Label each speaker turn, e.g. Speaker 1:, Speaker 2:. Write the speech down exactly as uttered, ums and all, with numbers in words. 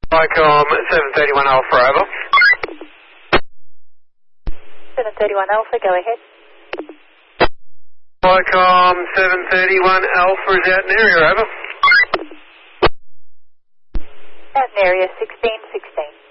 Speaker 1: Icom seven thirty-one Alpha, over.
Speaker 2: seven thirty-one Alpha, go ahead.
Speaker 1: Icom seven thirty-one Alpha is out in area, over.
Speaker 2: Out in area sixteen sixteen.